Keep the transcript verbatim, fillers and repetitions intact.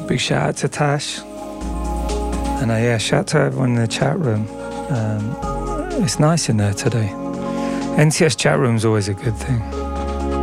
Big shout out to Tash. And uh, yeah, shout out to everyone in the chat room. Um, it's nice in there today. N C S chat room is always a good thing.